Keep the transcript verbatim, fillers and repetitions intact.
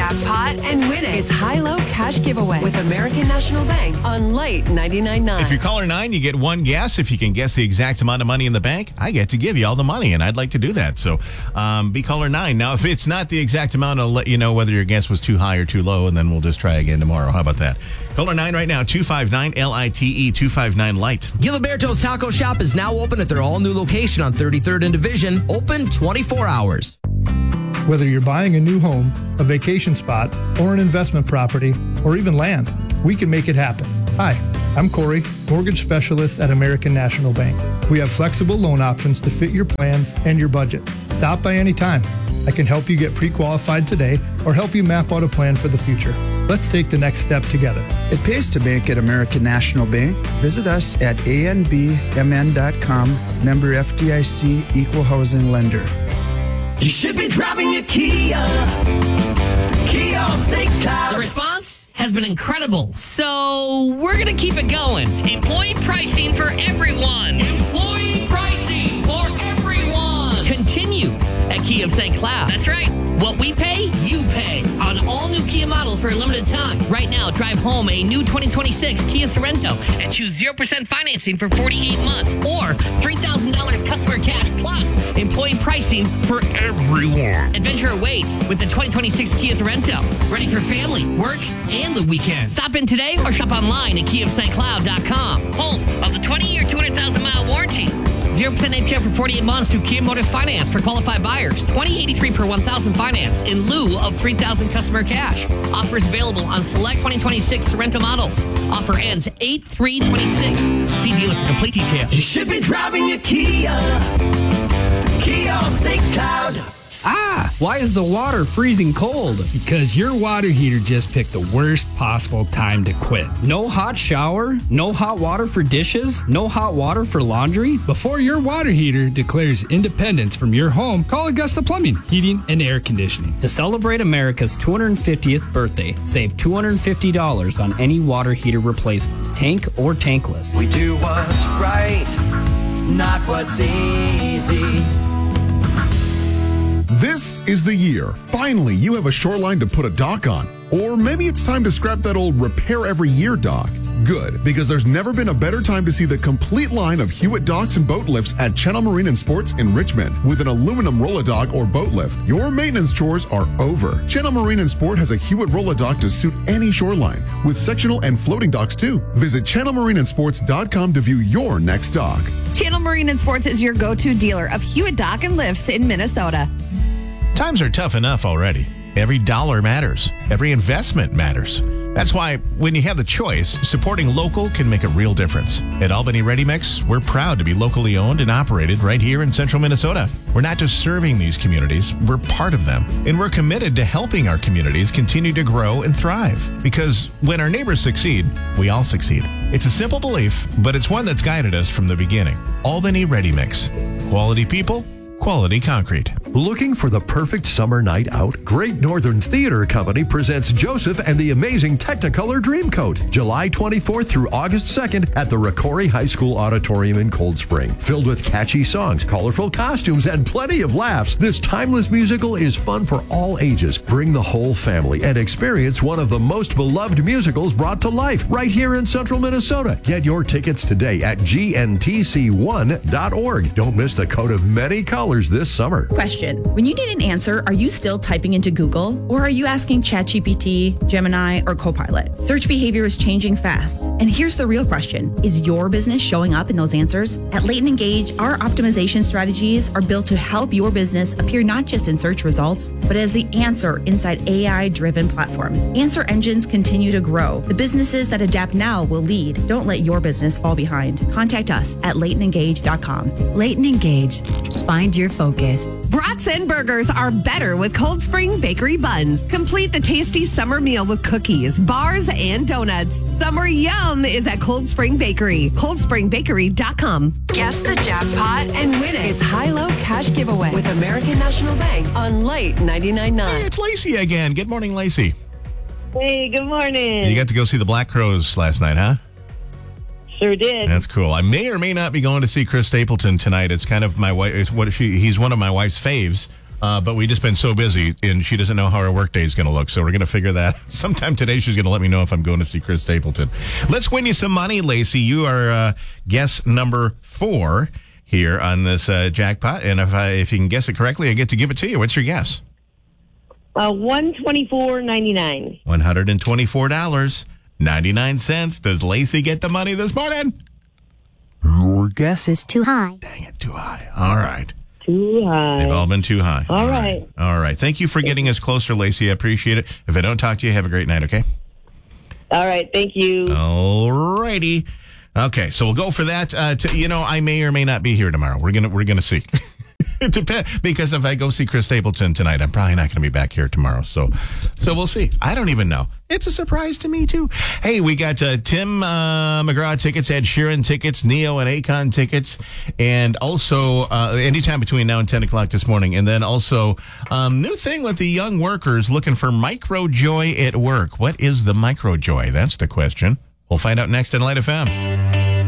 jackpot and win it. It's high-low cash giveaway with American National Bank on Light ninety-nine point nine. If you're caller nine, you get one guess. If you can guess the exact amount of money in the bank, I get to give you all the money, and I'd like to do that. So um, be caller nine. Now, if it's not the exact amount, I'll let you know whether your guess was too high or too low, and then we'll just try again tomorrow. How about that? Caller nine right now, two five nine L I T E, two five nine Light. Giliberto's Taco Shop is now open at their all-new location on thirty-third and Division, open twenty-four hours. Whether you're buying a new home, a vacation spot, or an investment property, or even land, we can make it happen. Hi, I'm Corey, mortgage specialist at American National Bank. We have flexible loan options to fit your plans and your budget. Stop by anytime. I can help you get pre-qualified today or help you map out a plan for the future. Let's take the next step together. It pays to bank at American National Bank. Visit us at A N B M N dot com, member F D I C, equal housing lender. You should be driving a Kia. Kia Saint Cloud. The response has been incredible, so we're going to keep it going. Employee pricing for everyone. Employee pricing for everyone. Continues at Kia of Saint Cloud. That's right. What we pay, you pay. On all new Kia models for a limited time. Right now, drive home a new twenty twenty-six Kia Sorento and choose zero percent financing for forty-eight months or three thousand dollars customer cash plus employee pricing for everyone. Adventure awaits with the twenty twenty-six Kia Sorento. Ready for family, work, and the weekend. Stop in today or shop online at kia of saint cloud dot com. Home of the twenty-year, two hundred thousand mile warranty. zero percent A P R for forty-eight months through Kia Motors Finance for qualified buyers. twenty eighty-three per one thousand finance in lieu of three thousand customer cash. Offers available on select twenty twenty-six Sorento models. Offer ends eight three twenty-six. See dealer for complete details. You should be driving a Kia. Kia Saint Cloud. Ah, why is the water freezing cold? Because your water heater just picked the worst possible time to quit. No hot shower, no hot water for dishes, no hot water for laundry. Before your water heater declares independence from your home, call Augusta Plumbing, Heating, and Air Conditioning. To celebrate America's two hundred fiftieth birthday, save two hundred fifty dollars on any water heater replacement, tank or tankless. We do what's right, not what's easy. This is the year. Finally, you have a shoreline to put a dock on. Or maybe it's time to scrap that old repair every year dock. Good, because there's never been a better time to see the complete line of Hewitt docks and boat lifts at Channel Marine and Sports in Richmond. With an aluminum roll-a-dock or boat lift, your maintenance chores are over. Channel Marine and Sport has a Hewitt roll-a-dock to suit any shoreline, with sectional and floating docks too. Visit channel marine and sports dot com to view your next dock. Channel Marine and Sports is your go-to dealer of Hewitt dock and lifts in Minnesota. Times are tough enough already. Every dollar matters. Every investment matters. That's why when you have the choice, supporting local can make a real difference. At Albany Ready Mix, we're proud to be locally owned and operated right here in central Minnesota. We're not just serving these communities, we're part of them. And we're committed to helping our communities continue to grow and thrive. Because when our neighbors succeed, we all succeed. It's a simple belief, but it's one that's guided us from the beginning. Albany Ready Mix. Quality people, quality concrete. Looking for the perfect summer night out? Great Northern Theater Company presents Joseph and the Amazing Technicolor Dreamcoat, July twenty-fourth through August second at the Ricori High School Auditorium in Cold Spring. Filled with catchy songs, colorful costumes, and plenty of laughs, this timeless musical is fun for all ages. Bring the whole family and experience one of the most beloved musicals brought to life right here in central Minnesota. Get your tickets today at G N T C one dot org. Don't miss the coat of many colors this summer. Question. When you need an answer, are you still typing into Google or are you asking ChatGPT, Gemini, or Copilot? Search behavior is changing fast. And here's the real question. Is your business showing up in those answers? At Leighton Engage, our optimization strategies are built to help your business appear not just in search results, but as the answer inside A I-driven platforms. Answer engines continue to grow. The businesses that adapt now will lead. Don't let your business fall behind. Contact us at leighton engage dot com. Leighton Engage. Find your focus. Brats and burgers are better with Cold Spring Bakery buns. Complete the tasty summer meal with cookies, bars, and donuts. Summer yum is at Cold Spring Bakery. cold spring bakery dot com. Guess the jackpot and win it. It's high-low cash giveaway with American National Bank on Light ninety-nine point nine. Hey, it's Lacey again. Good morning, Lacey. Hey, good morning. You got to go see the Black Crowes last night, huh? Sure did. That's cool. I may or may not be going to see Chris Stapleton tonight. It's kind of my wife. It's what she. He's one of my wife's faves. Uh, but we just been so busy, and she doesn't know how her work day is going to look. So we're going to figure that sometime today. She's going to let me know if I'm going to see Chris Stapleton. Let's win you some money, Lacey. You are uh, guest number four here on this uh, jackpot, and if I, if you can guess it correctly, I get to give it to you. What's your guess? Uh, one twenty-four ninety-nine. One hundred twenty-four dollars and ninety-nine cents. Does Lacey get the money this morning? Your guess is too high. Dang it, too high. All right. Too high. They've all been too high. All right. All right. Thank you for getting us closer, Lacey. I appreciate it. If I don't talk to you, have a great night, okay? All right. Thank you. All righty. Okay, so we'll go for that. Uh, to, you know, I may or may not be here tomorrow. We're gonna we're gonna see. It depends, because if I go see Chris Stapleton tonight, I'm probably not going to be back here tomorrow. So, so we'll see. I don't even know. It's a surprise to me too. Hey, we got uh, Tim uh, McGraw tickets, Ed Sheeran tickets, Neo and Akon tickets, and also uh, anytime between now and ten o'clock this morning. And then also um, new thing with the young workers looking for micro joy at work. What is the micro joy? That's the question. We'll find out next on Light F M.